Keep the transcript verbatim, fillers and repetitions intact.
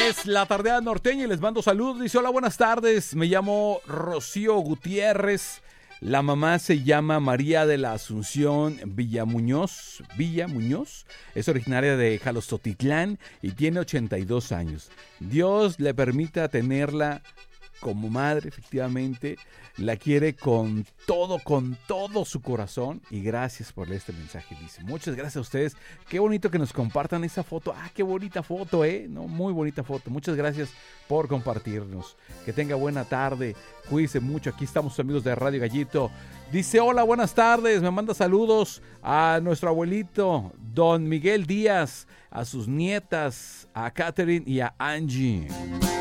Es la tardeada norteña y les mando saludos. Dice, hola, buenas tardes. Me llamo Rocío Gutiérrez. La mamá se llama María de la Asunción Villamuñoz. Villamuñoz. Es originaria de Jalostotitlán y tiene ochenta y dos años. Dios le permita tenerla como madre, efectivamente. La quiere con todo, con todo su corazón. Y gracias por este mensaje, dice. Muchas gracias a ustedes. Qué bonito que nos compartan esa foto. Ah, qué bonita foto, ¿eh? No, muy bonita foto. Muchas gracias por compartirnos. Que tenga buena tarde. Cuídense mucho. Aquí estamos sus amigos de Radio Gallito. Dice, hola, buenas tardes. Me manda saludos a nuestro abuelito, don Miguel Díaz, a sus nietas, a Catherine y a Angie.